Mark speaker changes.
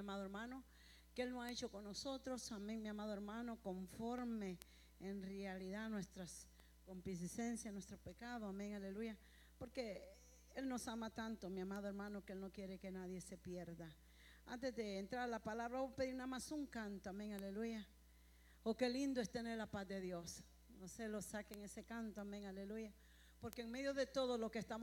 Speaker 1: amado hermano, que Él nos ha hecho con nosotros, amén, mi amado hermano, conforme en realidad nuestras concupiscencias, nuestros pecados, amén, aleluya, porque Él nos ama tanto, mi amado hermano, que Él no quiere que nadie se pierda. Antes de entrar a la palabra, voy a pedir nada más un canto, amén, aleluya. Oh, qué lindo es tener la paz de Dios. No se lo saquen ese canto, amén, aleluya, porque en medio de todo lo que estamos